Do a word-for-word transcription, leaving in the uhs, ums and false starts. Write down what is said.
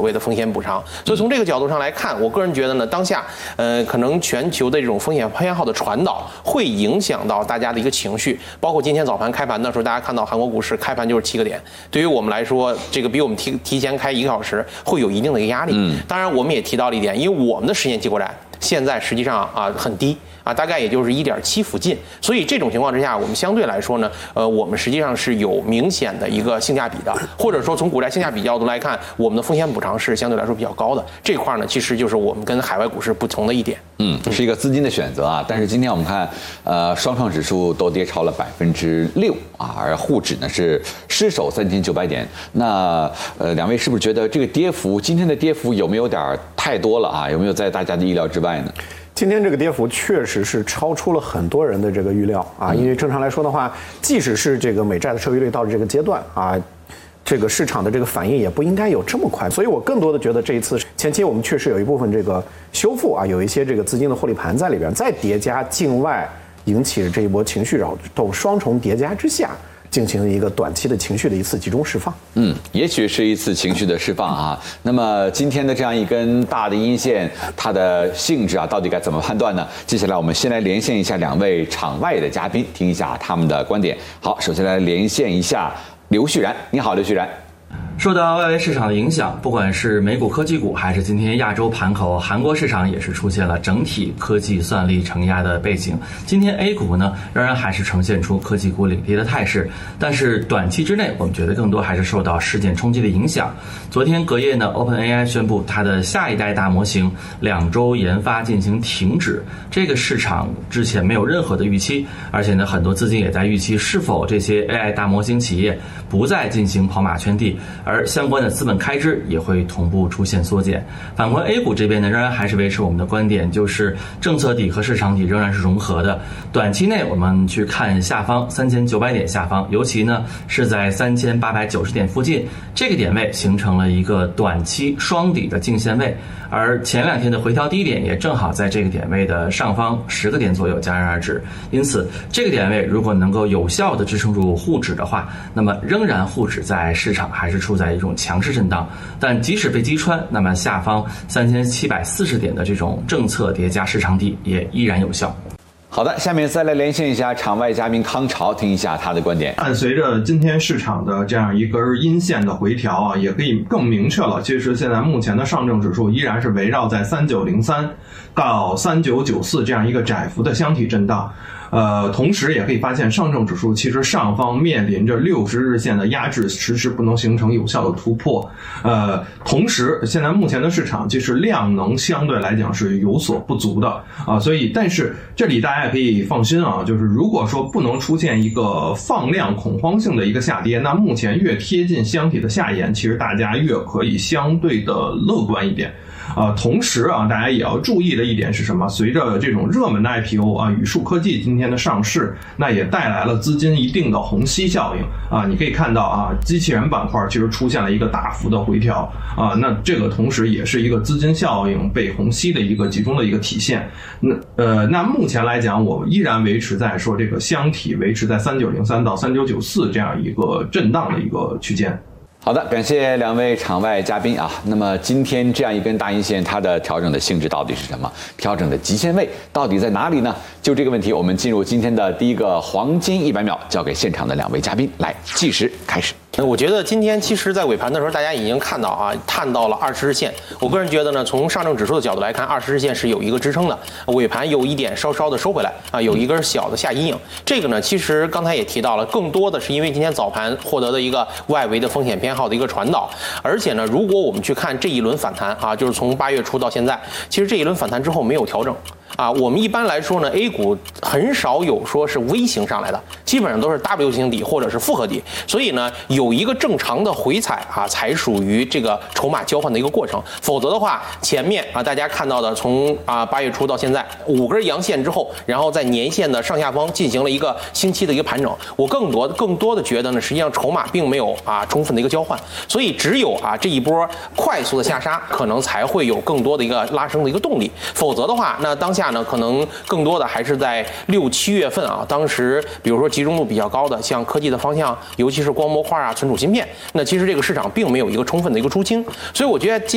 谓的风险补偿。所以从这个角度上来看，我个人觉得呢，当下呃可能全球的这种风险偏好的传导会影响到大家的一个情绪，包括今天早盘开盘的时候，大家看到韩国股市开盘就是七个点，对于我们来说，这个比我们提提前开一个小时会有一定的一个压力。嗯，当然我们也提到了一点，因为我们的十年期国债现在实际上啊很低。啊，大概也就是一点七附近，所以这种情况之下，我们相对来说呢，呃，我们实际上是有明显的一个性价比的，或者说从股债性价比角度来看，我们的风险补偿是相对来说比较高的。这块呢，其实就是我们跟海外股市不同的一点。 嗯，是一个资金的选择啊。但是今天我们看，呃，双创指数都跌超了百分之六啊，而沪指呢是失守三千九百点。那呃，两位是不是觉得这个跌幅，今天的跌幅有没有点太多了啊？有没有在大家的意料之外呢？ 今天这个跌幅确实是超出了很多人的这个预料啊，因为正常来说的话，即使是这个美债的收益率到了这个阶段啊，这个市场的这个反应也不应该有这么快。所以我更多的觉得这一次前期我们确实有一部分这个修复啊，有一些这个资金的获利盘在里边，再叠加境外引起的这一波情绪扰动，双重叠加之下，进行一个短期的情绪的一次集中释放。 嗯，也许是一次情绪的释放啊。那么今天的这样一根大的阴线，它的性质啊，到底该怎么判断呢？接下来我们先来连线一下两位场外的嘉宾，听一下他们的观点。好，首先来连线一下刘旭然，你好，刘旭然。 受到外围市场的影响，不管是美股科技股，还是今天亚洲盘口，韩国市场也是出现了整体科技算力承压的背景。今天 A 股呢，仍然还是呈现出科技股领跌的态势，但是短期之内，我们觉得更多还是受到事件冲击的影响。昨天隔夜呢 ，OpenAI 宣布它的下一代大模型两周研发进行停止，这个市场之前没有任何的预期，而且呢，很多资金也在预期是否这些 A I 大模型企业不再进行跑马圈地。而相关的资本开支也会同步出现缩减。反观 A 股这边呢，仍然还是维持我们的观点，就是政策底和市场底仍然是融合的。短期内我们去看下方三千九百点下方，尤其呢是在三千八百九十点附近，这个点位形成了一个短期双底的颈线位。而前两天的回调低点也正好在这个点位的上方十个点左右戛然而止，因此这个点位如果能够有效的支撑住沪指的话，那么仍然沪指在市场还是处在一种强势震荡，但即使被击穿，那么下方三千七百四十点的这种政策叠加市场底也依然有效。 好的，下面再来连线一下场外嘉宾康潮，听一下他的观点。 伴随着今天市场的这样一根阴线的回调啊，也可以更明确了，其实现在目前的上证指数依然是围绕在三九零三到三九九四这样一个窄幅的箱体震荡。呃，同时也可以发现，上证指数其实上方面临着六十日线的压制，迟迟不能形成有效的突破。呃，同时现在目前的市场其实量能相对来讲是有所不足的啊，所以但是这里大家也可以放心啊，就是如果说不能出现一个放量恐慌性的一个下跌，那目前越贴近箱体的下沿，其实大家越可以相对的乐观一点。啊，同时啊，大家也要注意的一点是什么？随着这种热门的 I P O 啊，宇树科技今天的上市，那也带来了资金一定的虹吸效应啊。你可以看到啊，机器人板块其实出现了一个大幅的回调啊，那这个同时也是一个资金效应被虹吸的一个集中的一个体现。那呃，那目前来讲，我依然维持在说这个箱体维持在三九零三到三九九四这样一个震荡的一个区间。 好的，感谢两位场外嘉宾啊。那么今天这样一根大阴线，它的调整的性质到底是什么？调整的极限位到底在哪里呢？就这个问题，我们进入今天的第一个黄金一百秒，交给现场的两位嘉宾来计时开始。 我觉得今天其实，在尾盘的时候，大家已经看到啊，探到了二十日线。我个人觉得呢，从上证指数的角度来看，二十日线是有一个支撑的。尾盘有一点稍稍的收回来啊，有一根小的下阴影。这个呢，其实刚才也提到了，更多的是因为今天早盘获得的一个外围的风险偏好的一个传导。而且呢，如果我们去看这一轮反弹啊，就是从八月初到现在，其实这一轮反弹之后没有调整。啊，我们一般来说呢 ，A 股很少有说是 V 型上来的，基本上都是 W 型底或者是复合底，所以呢，有一个正常的回踩啊，才属于这个筹码交换的一个过程。否则的话，前面啊大家看到的从啊八月初到现在五根阳线之后，然后在年线的上下方进行了一个星期的一个盘整，我更多更多的觉得呢，实际上筹码并没有啊充分的一个交换，所以只有啊这一波快速的下杀，可能才会有更多的一个拉升的一个动力。否则的话，那当下呢，可能更多的还是在六七月份啊，当时比如说集中度比较高的，像科技的方向，尤其是光模块啊、存储芯片，那其实这个市场并没有一个充分的一个出清，所以我觉得。